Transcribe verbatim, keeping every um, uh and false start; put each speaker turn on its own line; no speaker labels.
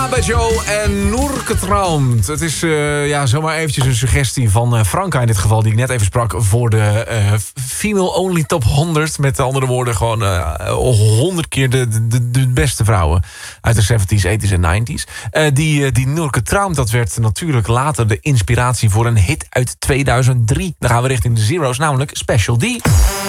bij Joe en Noorke Traumt. Het is uh, ja, zomaar eventjes een suggestie van uh, Franka in dit geval... die ik net even sprak voor de uh, Female Only Top honderd. Met andere woorden gewoon uh, honderd keer de, de, de beste vrouwen... uit de zeventies, tachtiger en negentiger. Uh, die, uh, die Noorke Traumt, dat werd natuurlijk later de inspiratie... voor een hit uit tweeduizend drie. Dan gaan we richting de Zero's, namelijk Special D.